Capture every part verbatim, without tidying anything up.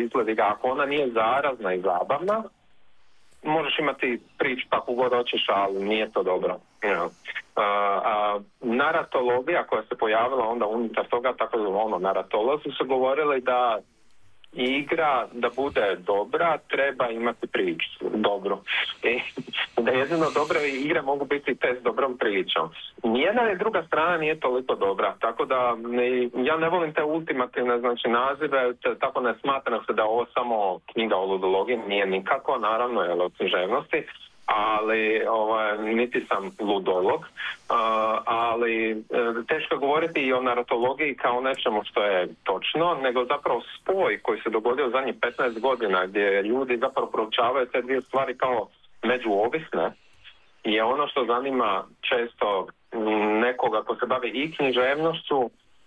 izgled igre. Ako ona nije zarazna i zabavna, možeš imati priču kako god hoćeš, ali nije to dobro. You know. uh, a naratologija koja se pojavila onda unutar toga, tako da ono, naratolozi su govorili da igra da bude dobra treba imati priču dobro. I da jedino dobre igre mogu biti te s dobrom pričom. Nijedna je druga strana nije toliko dobra, tako da ne, ja ne volim te ultimativne znači nazive, te, tako ne smatram se da ovo samo knjiga o ludologiji, nije nikako, naravno je o književnosti, ali ovaj, niti sam ludolog, uh, ali e, teško govoriti i o naratologiji kao nečemu što je točno, nego zapravo spoj koji se dogodio u zadnjih petnaest godina gdje ljudi zapravo proučavaju te dvije stvari kao međuovisne je ono što zanima često nekoga ko se bavi i književnošću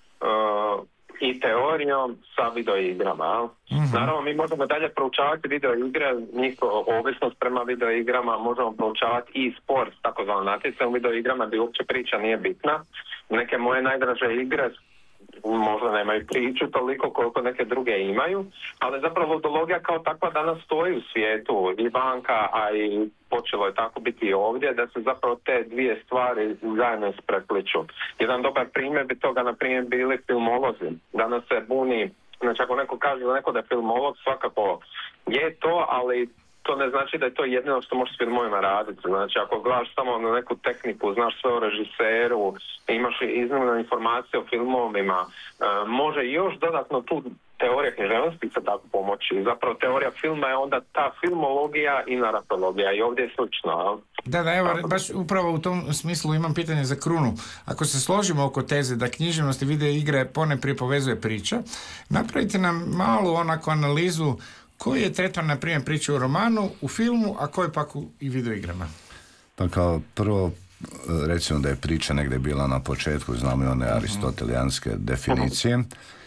uh, i teorijom sa videoigrama. Mm-hmm. Naravno, mi možemo dalje proučavati videoigre, njihovu ovisnost prema videoigrama, možemo proučavati i sport, takozvano natjecanje u videoigrama gdje uopće priča nije bitna. Neke moje najdraže igre možda nemaju priču toliko koliko neke druge imaju, ali zapravo ludologija kao takva danas stoji u svijetu i vanka, a i počelo je tako biti i ovdje, da se zapravo te dvije stvari zajedno isprepliču. Jedan dobar primjer bi toga, na primjer, bili filmolozi. Danas se buni, znači ako neko kaže da neko da je filmolog, svakako je to, ali to ne znači da je to jedino što možeš s filmovima raditi. Znači, ako gledaš samo na neku tehniku, znaš sve o režiseru, imaš iznimne informacije o filmovima, e, može još dodatno tu teorija književnosti se tako pomoći. Zapravo teorija filma je onda ta filmologija i naratologija i ovdje je slično. Da, da, evo, baš upravo u tom smislu imam pitanje za Krunu. Ako se složimo oko teze da književnost i video igre ponajprije povezuje priča, napravite nam malu onako analizu koji je tretman, na primjer, priča u romanu, u filmu, a koji pak u i videoigrama? Pa kao prvo, recimo da je priča negdje bila na početku, znamo i one aristotelijanske definicije,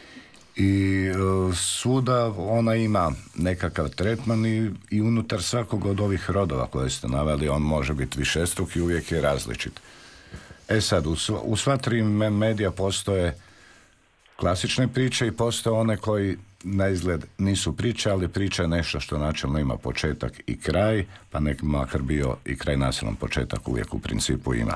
i uh, svuda ona ima nekakav tretman i, i unutar svakog od ovih rodova koje ste naveli, on može biti višestruk i uvijek je različit. E sad, u, sva, u sva tri medija postoje klasične priče i postoje one koji na izgled nisu priče, ali priča je nešto što načelno ima početak i kraj, pa nek makar bio i kraj nasilnom početak uvijek u principu ima.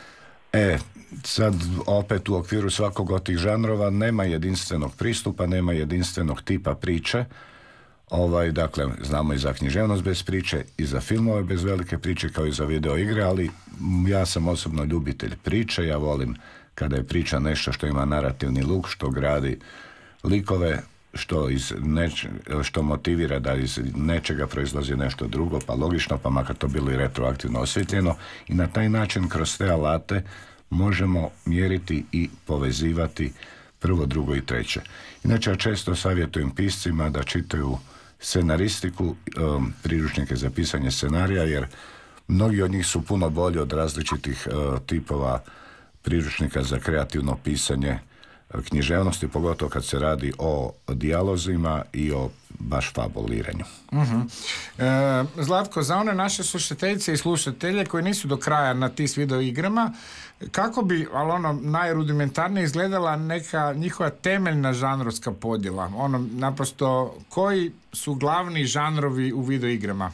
E, sad opet u okviru svakog od tih žanrova nema jedinstvenog pristupa, nema jedinstvenog tipa priče. Ovaj, dakle, znamo i za književnost bez priče, i za filmove bez velike priče, kao i za video igre, ali ja sam osobno ljubitelj priče, ja volim kada je priča nešto što ima narativni luk, što gradi likove, što, iz neč, što motivira da iz nečega proizlazi nešto drugo, pa logično, pa makar to bilo i retroaktivno osvjetljeno, i na taj način kroz te alate možemo mjeriti i povezivati prvo, drugo i treće. Inače, ja često savjetujem piscima da čitaju scenaristiku, um, priručnike za pisanje scenarija, jer mnogi od njih su puno bolji od različitih uh, tipova priručnika za kreativno pisanje književnosti, pogotovo kad se radi o dijalozima i o baš fabuliranju. Uh-huh. E, Zlatko, za one naše slušateljice i slušatelje koji nisu do kraja na ti s video igrama, kako bi, ali ono, najrudimentarnije izgledala neka njihova temeljna žanrovska podjela? Ono, naprosto, koji su glavni žanrovi u video igrama?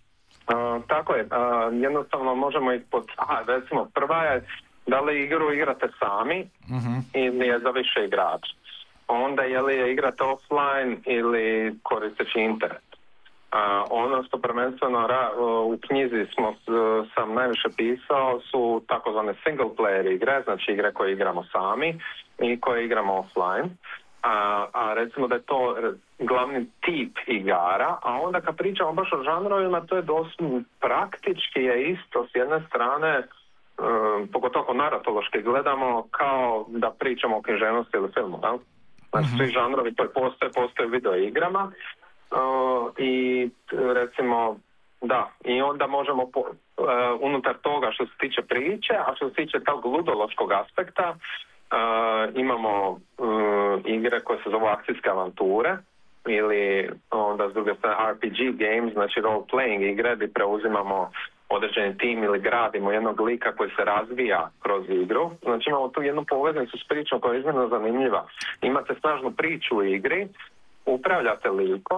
Uh, tako je. Uh, jednostavno možemo ih pod... Aha, recimo, prva je da li igru igrate sami uh-huh. ili je za više igrača. Onda je li je igrate offline ili koristeći internet. Uh, ono što prvenstveno ra, uh, u knjizi smo, uh, sam najviše pisao su takozvane single player igre, znači igre koje igramo sami i koje igramo offline. A, a recimo da je to glavni tip igara, a onda kad pričamo baš o žanrovima, to je doslovno praktički je isto s jedne strane, um, pogotovo ako naratološki gledamo, kao da pričamo o književnosti ili filmu, da? Znači uh-huh. svi žanrovi koji postoje, postoje u video igrama uh, i recimo da, i onda možemo po, uh, unutar toga što se tiče priče, a što se tiče tog ludološkog aspekta, Uh, imamo uh, igre koje se zovu akcijske avanture ili onda s druge strane R P G games, znači role playing igre gdje preuzimamo određeni tim ili gradimo jednog lika koji se razvija kroz igru. Znači imamo tu jednu poveznicu s pričom koja je iznimno zanimljiva. Imate snažnu priču u igri, upravljate likom